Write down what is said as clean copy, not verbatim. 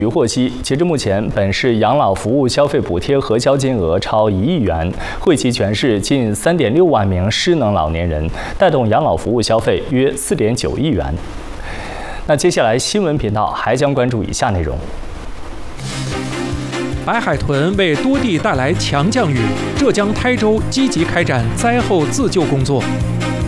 于获悉，截至目前，本市养老服务消费补贴核销金额超1亿元，惠及全市近3.6万名失能老年人，带动养老服务消费约4.9亿元。那接下来新闻频道还将关注以下内容： 白海豚为多地带来强降雨，浙江台州积极开展灾后自救工作。